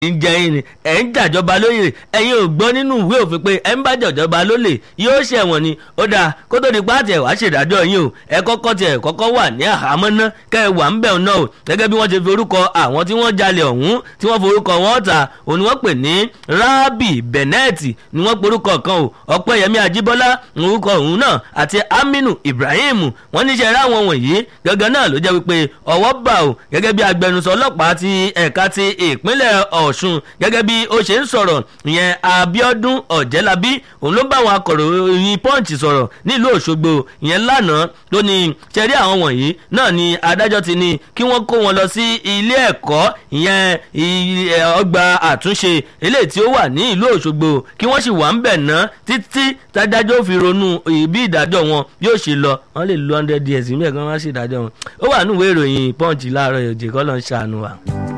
ń jẹ yín ni ẹ̀ ń jàjọba lóyè ẹ̀yin ò gbọ́ nínú ìwé òfin pé ẹ̀ ń bá jàjọba lólè yóò ṣẹ̀wọ̀n ni ó dáa kó tó di pàtẹ́ wàá ṣèdájọ́ yín o ẹ kọ́kọ́ tiẹ̀ kọ́kọ́ wà ní àhámọ́ ná kẹ́ ẹ wà ń bẹ̀ náà o gẹ́gẹ́ bí wọ́n ṣe fi orúkọ àwọn tí wọ́n jalè ọ̀hún tí wọ́n forúkọ wọn ta òun ni wọ́n pè ní Rabi Bennett ni wọ́n porúkọ kan o Ọpẹ́yẹmí Ajíbọ́lá orúkọ òun náà àti Aminu Ibrahim wọ́n níṣẹ́ ráwọn wọ̀nyí gẹ́gẹ́ náà ló jẹ́ wípé ọwọ́ bà o gẹ́gẹ́ bí agbẹnusọ ọlọ́pàá ti ẹ̀ka ti ìpínlẹ̀ Ọ̀ṣun gẹ́gẹ́ bí ó ṣe ń sọ̀rọ̀ ìyẹn Abíọ́dún Ọ̀jẹ́lábí òun ló bá àwọn akọ̀ròyìn Punch sọ̀rọ̀ nílùú Òṣogbo ìyẹn lánàá ló ní ṣẹ́rí àwọn wọ̀nyí náà ni adájọ́ ti ní kí wọ́n kó wọn lọ sí ilé ẹ̀kọ́ ìyẹn ọgbà àtúnṣe eléyìí tí ó wà ní ìlú Òṣogbo kí wọ́n sì wà ń bẹ̀ ná títí tádájọ́ fi ronú bí ìdájọ́ wọn yóò ṣe lọ wọ́n lè lo 100 years níbẹ̀ kí wọ́n má ṣe ìdájọ́ wọn ó wà nínú ìwé ìròyìn Punch láàárọ̀ òjè kọ́ ló ń ṣàánú wa.